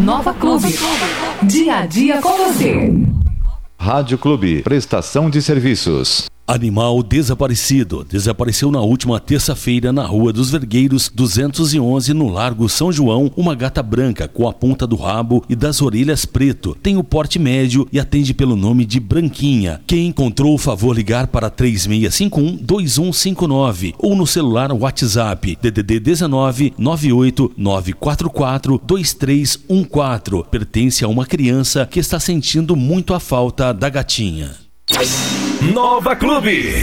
Nova Clube. Dia a dia com você. Rádio Clube, prestação de serviços. Animal desaparecido. Desapareceu na última terça-feira na Rua dos Vergueiros, 211, no Largo São João, uma gata branca com a ponta do rabo e das orelhas preto. Tem o porte médio e atende pelo nome de Branquinha. Quem encontrou, favor ligar para 3651-2159 ou no celular WhatsApp DDD 19 98 944 2314. Pertence a uma criança que está sentindo muito a falta da gatinha. Nova Clube.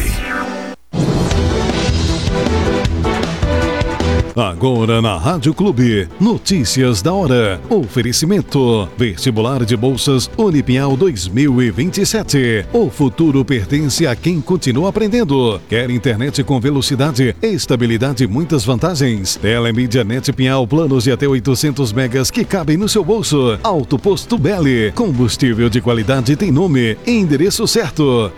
Agora na Rádio Clube, notícias da hora. Oferecimento: Vestibular de Bolsas Unipial 2027. O futuro pertence a quem continua aprendendo. Quer internet com velocidade, estabilidade e muitas vantagens? Telemídia Net Pinhal, planos de até 800 megas que cabem no seu bolso. Alto Posto Belli, combustível de qualidade tem nome e endereço certo.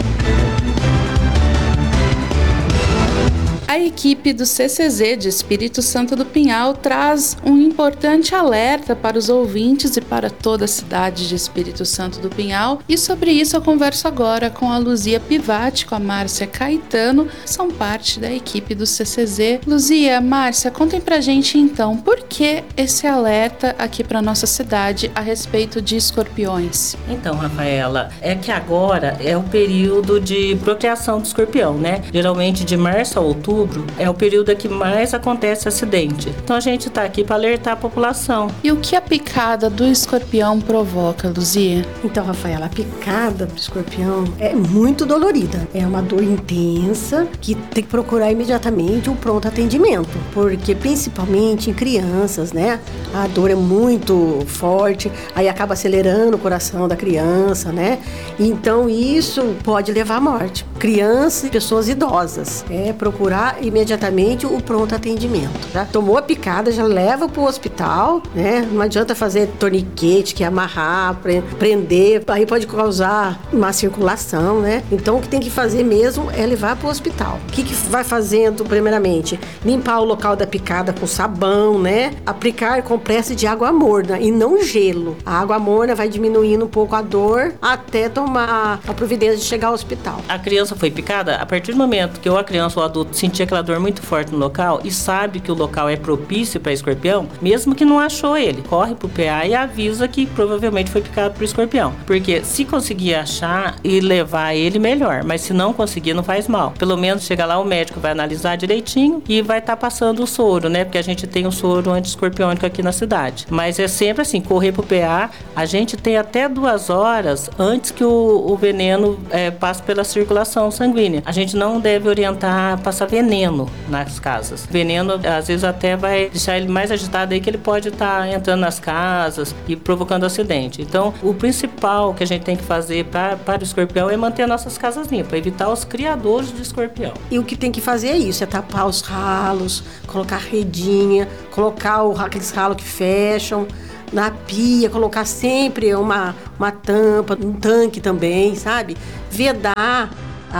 A equipe do CCZ de Espírito Santo do Pinhal traz um importante alerta para os ouvintes e para toda a cidade de Espírito Santo do Pinhal. E sobre isso eu converso agora com a Luzia Pivati, com a Márcia Caetano, que são parte da equipe do CCZ. Luzia, Márcia, contem pra gente então, por que esse alerta aqui para nossa cidade a respeito de escorpiões? Então, Rafaela, é que agora é o período de procriação do escorpião, né? Geralmente de março a outubro é o período que mais acontece acidente. Então a gente está aqui para alertar a população. E o que a picada do escorpião provoca, Luzia? Então, Rafaela, a picada do escorpião é muito dolorida. É uma dor intensa que tem que procurar imediatamente um pronto atendimento. Porque principalmente em crianças, né? A dor é muito forte, aí acaba acelerando o coração da criança, né? Então isso pode levar à morte. Crianças e pessoas idosas. Procurar imediatamente o pronto atendimento, tá? Tomou a picada, já leva para o hospital, né? Não adianta fazer torniquete, que é amarrar, prender, aí pode causar má circulação, né? Então o que tem que fazer mesmo é levar para o hospital. O que vai fazendo primeiramente? Limpar o local da picada com sabão, né? Aplicar compressa de água morna e não gelo. A água morna vai diminuindo um pouco a dor até tomar a providência de chegar ao hospital. A criança foi picada, a partir do momento que ou a criança ou o adulto sentir aquela dor muito forte no local e sabe que o local é propício para escorpião, mesmo que não achou ele, corre pro PA e avisa que provavelmente foi picado por escorpião. Porque se conseguir achar e levar ele, melhor. Mas se não conseguir, não faz mal. Pelo menos chega lá, o médico vai analisar direitinho e vai estar passando o soro, né? Porque a gente tem um soro anti-escorpiônico aqui na cidade. Mas é sempre assim, correr pro PA, a gente tem até 2 horas antes que o veneno passe pela circulação sanguínea. A gente não deve orientar a passar veneno nas casas. Veneno, às vezes, até vai deixar ele mais agitado aí, que ele pode estar entrando nas casas e provocando acidente. Então, o principal que a gente tem que fazer para o escorpião é manter nossas casas limpas, evitar os criadores de escorpião. E o que tem que fazer é isso, é tapar os ralos, colocar redinha, colocar aqueles ralos que fecham, na pia, colocar sempre uma tampa, um tanque também, sabe? Vedar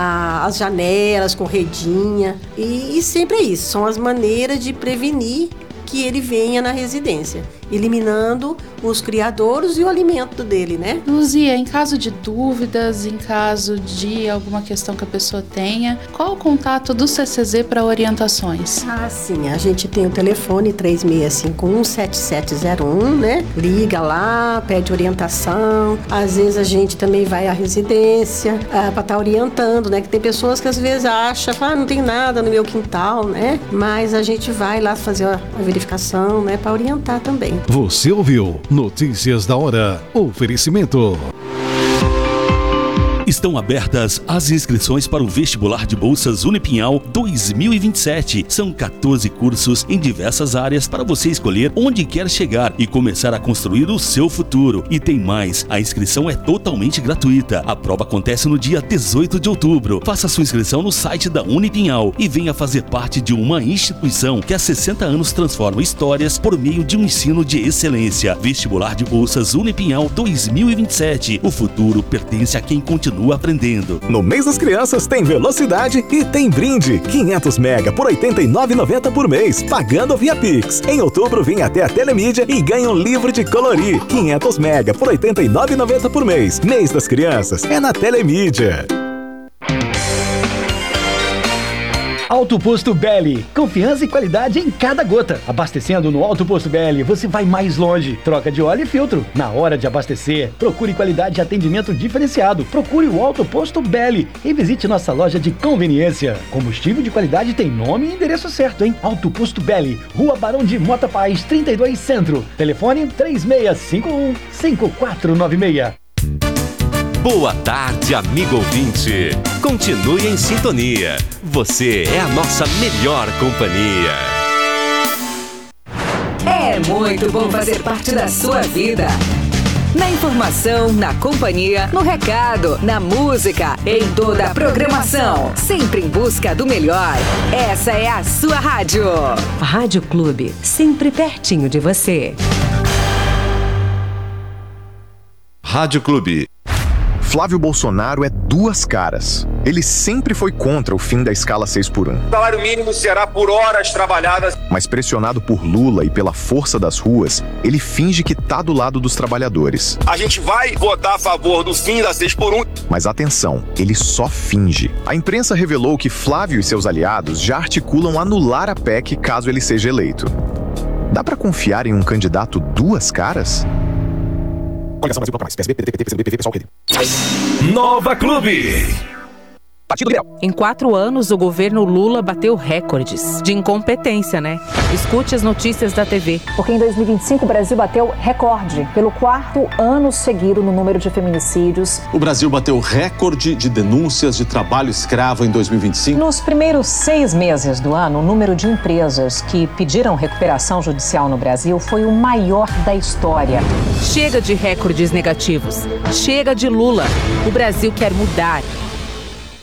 as janelas com redinha e sempre é isso, são as maneiras de prevenir que ele venha na residência, eliminando os criadouros e o alimento dele, né? Luzia, em caso de dúvidas, em caso de alguma questão que a pessoa tenha, qual o contato do CCZ para orientações? Sim, a gente tem o telefone 3651-7701, né? Liga lá, pede orientação, às vezes a gente também vai à residência para estar orientando, né? Que tem pessoas que às vezes acham, não tem nada no meu quintal, né? Mas a gente vai lá fazer a verificação, né? Para orientar também. Você ouviu Notícias da Hora. Oferecimento. Estão abertas as inscrições para o Vestibular de Bolsas Unipinhal 2027. São 14 cursos em diversas áreas para você escolher onde quer chegar e começar a construir o seu futuro. E tem mais, a inscrição é totalmente gratuita. A prova acontece no dia 18 de outubro. Faça sua inscrição no site da Unipinhal e venha fazer parte de uma instituição que há 60 anos transforma histórias por meio de um ensino de excelência. Vestibular de Bolsas Unipinhal 2027. O futuro pertence a quem continua continua aprendendo. No mês das crianças tem velocidade e tem brinde. 500 mega por R$ 89,90 por mês, pagando via Pix. Em outubro, vem até a Telemídia e ganha um livro de colorir. 500 mega por R$ 89,90 por mês. Mês das crianças é na Telemídia. Alto Posto Belli, confiança e qualidade em cada gota. Abastecendo no Alto Posto Belli, você vai mais longe. Troca de óleo e filtro. Na hora de abastecer, procure qualidade e atendimento diferenciado. Procure o Alto Posto Belli e visite nossa loja de conveniência. Combustível de qualidade tem nome e endereço certo, hein? Alto Posto Belli, Rua Barão de Mota Paz, 32 Centro. Telefone 3651-5496. Boa tarde, amigo ouvinte. Continue em sintonia. Você é a nossa melhor companhia. É muito bom fazer parte da sua vida. Na informação, na companhia, no recado, na música, em toda a programação. Sempre em busca do melhor. Essa é a sua rádio. Rádio Clube, sempre pertinho de você. Rádio Clube. Flávio Bolsonaro é duas caras. Ele sempre foi contra o fim da escala 6x1. O salário mínimo será por horas trabalhadas. Mas pressionado por Lula e pela força das ruas, ele finge que tá do lado dos trabalhadores. A gente vai votar a favor do fim da 6x1. Mas atenção, ele só finge. A imprensa revelou que Flávio e seus aliados já articulam anular a PEC caso ele seja eleito. Dá pra confiar em um candidato duas caras? Coligação Brasil mais. PSB, PDT, PCdoB, PV, PSOL, PD. Nova Clube. Partido Liberal. Em 4 anos, o governo Lula bateu recordes de incompetência, né? Escute as notícias da TV. Porque em 2025 o Brasil bateu recorde pelo 4º ano seguido no número de feminicídios. O Brasil bateu recorde de denúncias de trabalho escravo em 2025. Nos primeiros 6 meses do ano, o número de empresas que pediram recuperação judicial no Brasil foi o maior da história. Chega de recordes negativos. Chega de Lula. O Brasil quer mudar.